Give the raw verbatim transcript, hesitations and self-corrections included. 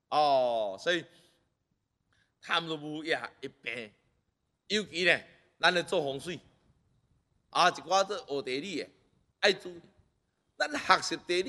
哦，所以贪入无也一病，尤其呢，咱咧做风水，啊，一寡做学地理的，爱注意，咱学习地理。